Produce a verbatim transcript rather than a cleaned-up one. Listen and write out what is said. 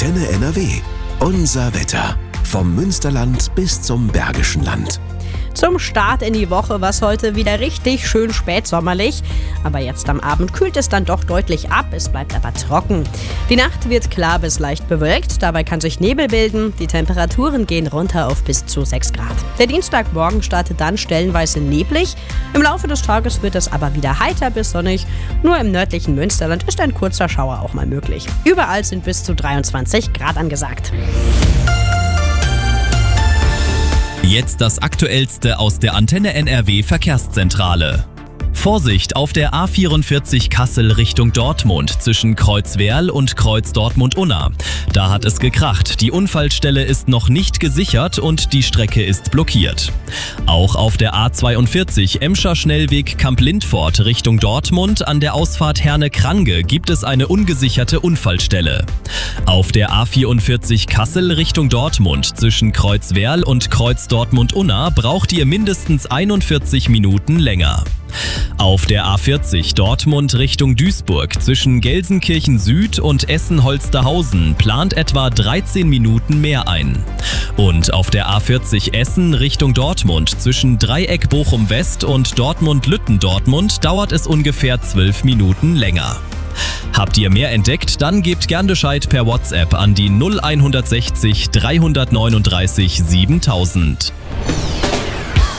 Antenne N R W. Unser Wetter. Vom Münsterland bis zum Bergischen Land. Zum Start in die Woche war es heute wieder richtig schön spätsommerlich. Aber jetzt am Abend kühlt es dann doch deutlich ab, es bleibt aber trocken. Die Nacht wird klar bis leicht bewölkt, dabei kann sich Nebel bilden. Die Temperaturen gehen runter auf bis zu sechs Grad. Der Dienstagmorgen startet dann stellenweise neblig. Im Laufe des Tages wird es aber wieder heiter bis sonnig. Nur im nördlichen Münsterland ist ein kurzer Schauer auch mal möglich. Überall sind bis zu dreiundzwanzig Grad angesagt. Jetzt das Aktuellste aus der Antenne N R W Verkehrszentrale. Vorsicht auf der A vierundvierzig Kassel Richtung Dortmund zwischen Kreuzwerl und Kreuz Dortmund-Unna. Da hat es gekracht. Die Unfallstelle ist noch nicht gesichert und die Strecke ist blockiert. Auch auf der A zweiundvierzig Emscher Schnellweg Kamp-Lindfort Richtung Dortmund an der Ausfahrt Herne-Krange gibt es eine ungesicherte Unfallstelle. Auf der A vierundvierzig Kassel Richtung Dortmund zwischen Kreuzwerl und Kreuz Dortmund-Unna braucht ihr mindestens einundvierzig Minuten länger. Auf der A vierzig Dortmund Richtung Duisburg zwischen Gelsenkirchen Süd und Essen-Holsterhausen plant etwa dreizehn Minuten mehr ein. Und auf der A vierzig Essen Richtung Dortmund zwischen Dreieck Bochum West und Dortmund-Lütten-Dortmund dauert es ungefähr zwölf Minuten länger. Habt ihr mehr entdeckt? Dann gebt gern Bescheid per WhatsApp an die null eins sechzig dreihundertneununddreißig siebentausend.